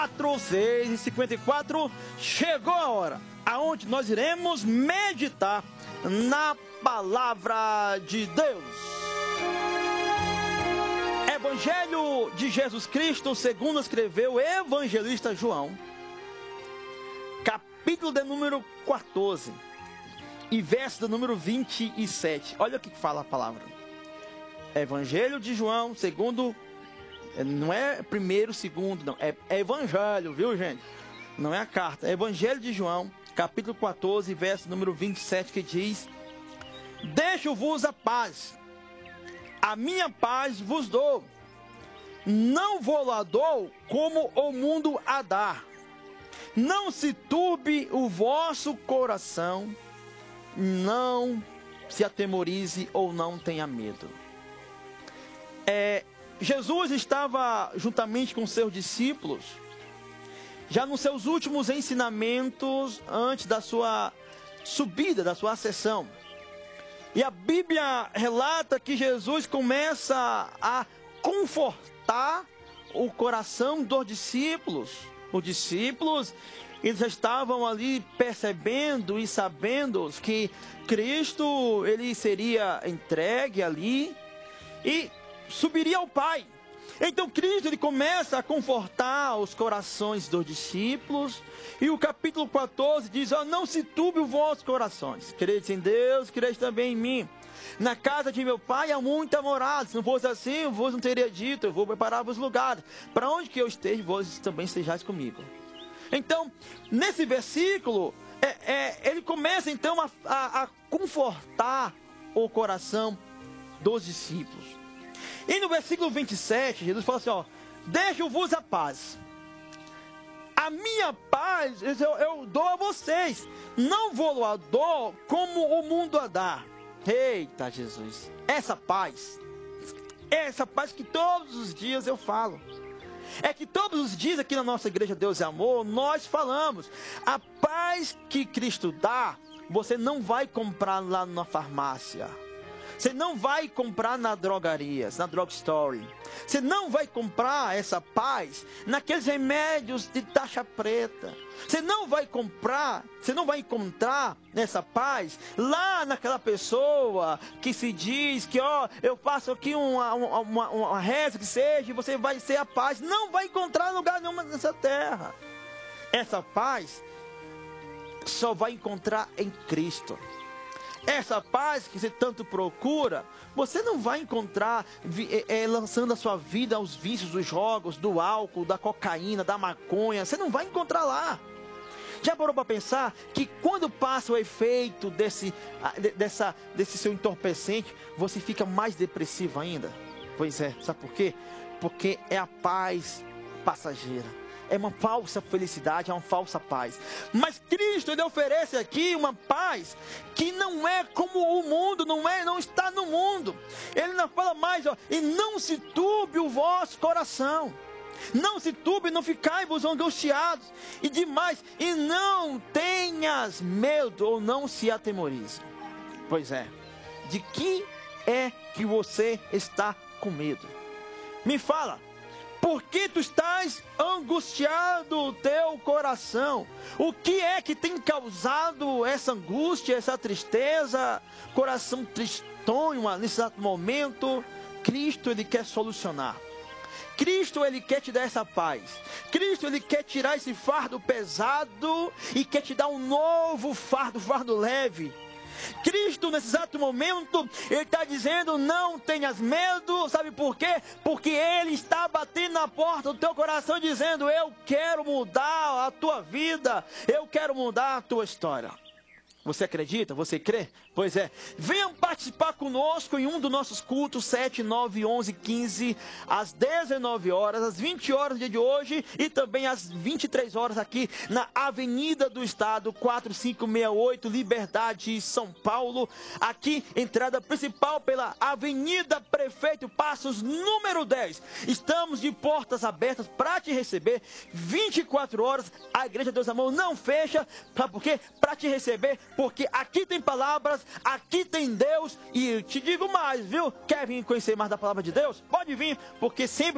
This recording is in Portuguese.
6h54, chegou a hora, aonde nós iremos meditar na palavra de Deus. Evangelho de Jesus Cristo, segundo escreveu o evangelista João, capítulo de número 14 e verso do número 27. Olha o que fala a palavra. Evangelho de João, segundo, não é primeiro, segundo, não, é evangelho, viu, gente? Não é a carta, é Evangelho de João, capítulo 14, verso número 27, que diz: deixo-vos a paz, a minha paz vos dou, não vou lá dou como o mundo a dá. Não se turbe o vosso coração, não se atemorize ou não tenha medo. Jesus estava juntamente com seus discípulos, já nos seus últimos ensinamentos, antes da sua subida, da sua ascensão. E a Bíblia relata que Jesus começa a confortar o coração dos discípulos. Os discípulos, eles já estavam ali percebendo e sabendo que Cristo, ele seria entregue ali e subiria ao Pai. Então Cristo, ele começa a confortar os corações dos discípulos. E o capítulo 14 diz: não se turbe os vossos corações. Credes em Deus, credes também em mim. Na casa de meu Pai há muita morada. Se não fosse assim, eu vos não teria dito: eu vou preparar-vos lugares. Para onde que eu esteja, vós também estejais comigo. Então, nesse versículo, ele começa então a confortar o coração dos discípulos. E no versículo 27, Jesus fala assim: deixo-vos a paz. A minha paz eu dou a vocês. Não vou a dou como o mundo a dá. Eita, Jesus. Essa paz que todos os dias eu falo. É que todos os dias aqui na nossa igreja Deus é Amor, nós falamos. A paz que Cristo dá, você não vai comprar lá na farmácia. Você não vai comprar na drogaria, na drugstore. Você não vai comprar essa paz naqueles remédios de taxa preta. Você não vai encontrar essa paz lá naquela pessoa que se diz que, eu faço aqui uma reza que seja, e você vai ser a paz. Não vai encontrar em lugar nenhum nessa terra. Essa paz só vai encontrar em Cristo. Essa paz que você tanto procura, você não vai encontrar lançando a sua vida aos vícios dos jogos, do álcool, da cocaína, da maconha. Você não vai encontrar lá. Já parou para pensar que quando passa o efeito desse seu entorpecente, você fica mais depressivo ainda? Pois é, sabe por quê? Porque é a paz passageira. É uma falsa felicidade, é uma falsa paz. Mas Cristo, ele oferece aqui uma paz que não é como o mundo, não está no mundo. Ele não fala mais, e não se turbe o vosso coração. Não se turbe, não ficai-vos angustiados. E demais, e não tenhas medo ou não se atemorize. Pois é, de que é que você está com medo? Me fala. Por que tu estás angustiado o teu coração? O que é que tem causado essa angústia, essa tristeza? Coração tristonho nesse exato momento. Cristo, ele quer solucionar. Cristo, ele quer te dar essa paz. Cristo, ele quer tirar esse fardo pesado e quer te dar um novo fardo leve. Cristo, nesse exato momento, ele está dizendo: não tenhas medo. Sabe por quê? Porque ele está batendo na porta do teu coração, dizendo: eu quero mudar a tua vida, eu quero mudar a tua história. Você acredita? Você crê? Pois é. Venham participar conosco em um dos nossos cultos, 7, 9, 11, 15, às 19 horas, às 20 horas do dia de hoje e também às 23 horas aqui na Avenida do Estado, 4568, Liberdade, São Paulo. Aqui, entrada principal pela Avenida Prefeito Passos, número 10. Estamos de portas abertas para te receber 24 horas. A Igreja Deus Amor não fecha. Sabe por quê? Para te receber, porque aqui tem palavras, aqui tem Deus. E te digo mais, viu? Quer vir conhecer mais da palavra de Deus? Pode vir, porque sempre